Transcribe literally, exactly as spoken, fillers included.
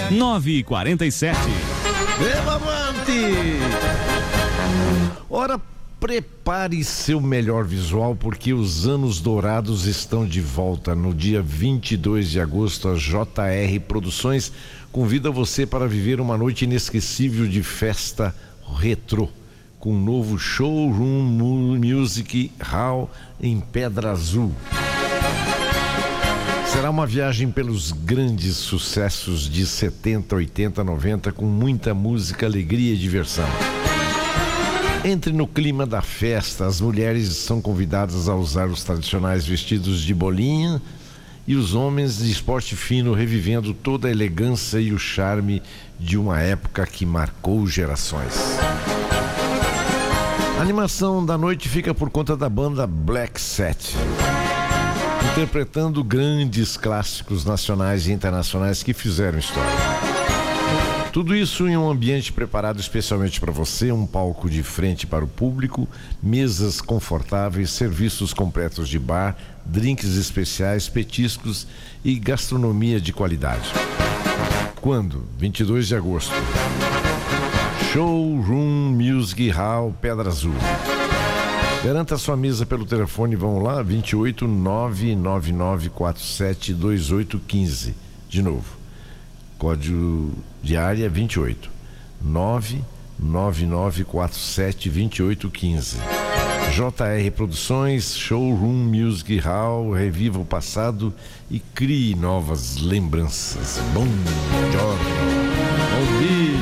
nove e quarenta e sete. Meu amante! Ora, prepare seu melhor visual, porque os anos dourados estão de volta. No dia vinte e dois de agosto, a J R Produções convida você para viver uma noite inesquecível de festa retrô, com um novo Showroom Music Hall em Pedra Azul. Será uma viagem pelos grandes sucessos de setenta, oitenta, noventa, com muita música, alegria e diversão. Entre no clima da festa. As mulheres são convidadas a usar os tradicionais vestidos de bolinha e os homens de esporte fino, revivendo toda a elegância e o charme de uma época que marcou gerações. A animação da noite fica por conta da banda Black Sabbath, interpretando grandes clássicos nacionais e internacionais que fizeram história. Tudo isso em um ambiente preparado especialmente para você, um palco de frente para o público, mesas confortáveis, serviços completos de bar, drinks especiais, petiscos e gastronomia de qualidade. Quando? vinte e dois de agosto. Showroom Music Hall, Pedra Azul. Garanta sua mesa pelo telefone, vamos lá, vinte e oito, nove nove nove quatro sete dois oito um cinco. De novo, código de área vinte e oito, nove nove nove quatro sete dois oito um cinco. J R Produções, Showroom Music Hall, reviva o passado e crie novas lembranças. Bom giorno, bom dia.